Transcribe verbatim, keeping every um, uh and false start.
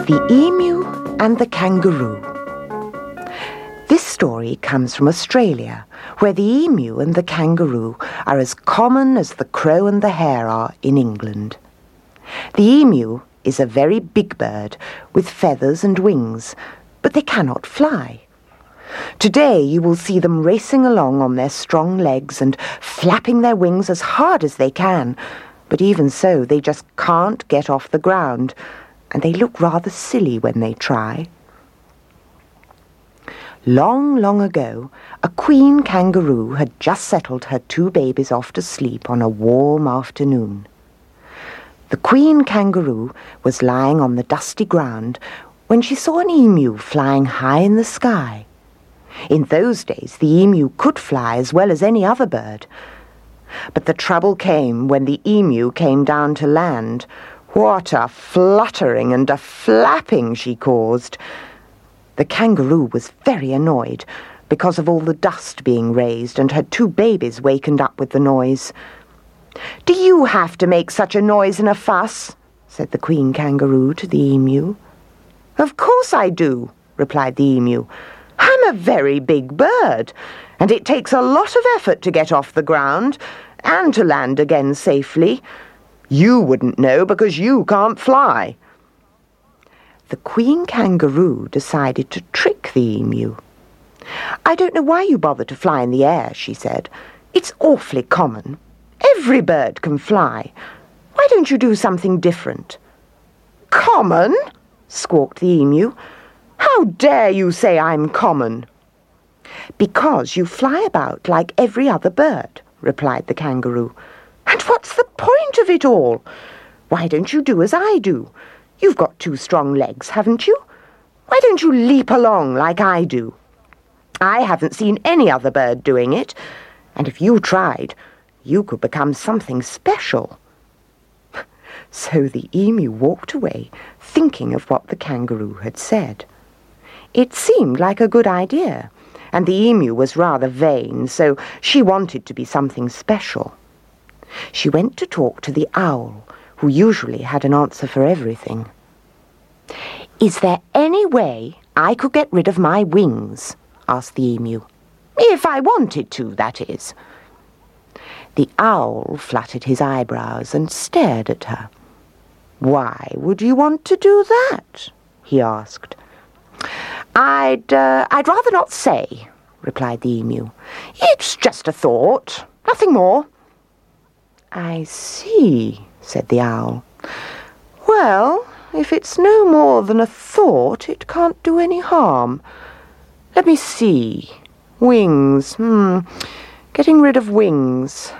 The Emu and the Kangaroo. This story comes from Australia, where the emu and the kangaroo are as common as the crow and the hare are in England. The emu is a very big bird with feathers and wings, but they cannot fly. Today you will see them racing along on their strong legs and flapping their wings as hard as they can, but even so they just can't get off the ground, and they look rather silly when they try. Long, long ago, a queen kangaroo had just settled her two babies off to sleep on a warm afternoon. The queen kangaroo was lying on the dusty ground when she saw an emu flying high in the sky. In those days, the emu could fly as well as any other bird. But the trouble came when the emu came down to land. What a fluttering and a flapping she caused! The kangaroo was very annoyed because of all the dust being raised and her two babies wakened up with the noise. "Do you have to make such a noise and a fuss?" said the queen kangaroo to the emu. "Of course I do," replied the emu. "I'm a very big bird, and it takes a lot of effort to get off the ground and to land again safely. You wouldn't know because you can't fly." The queen kangaroo decided to trick the emu. "I don't know why you bother to fly in the air," she said. "It's awfully common. Every bird can fly. Why don't you do something different?" "Common?" squawked the emu. "How dare you say I'm common?" "Because you fly about like every other bird," replied the kangaroo. "And what's the point of it all? Why don't you do as I do? You've got two strong legs, haven't you? Why don't you leap along like I do? I haven't seen any other bird doing it, and if you tried, you could become something special." So the emu walked away, thinking of what the kangaroo had said. It seemed like a good idea, and the emu was rather vain, so she wanted to be something special. She went to talk to the owl, who usually had an answer for everything. "Is there any way I could get rid of my wings?" asked the emu. "If I wanted to, that is." The owl fluttered his eyebrows and stared at her. "Why would you want to do that?" he asked. I'd, uh, I'd rather not say," replied the emu. "It's just a thought, nothing more." "I see," said the owl. "Well, if it's no more than a thought, it can't do any harm. Let me see. Wings, hmm, getting rid of wings.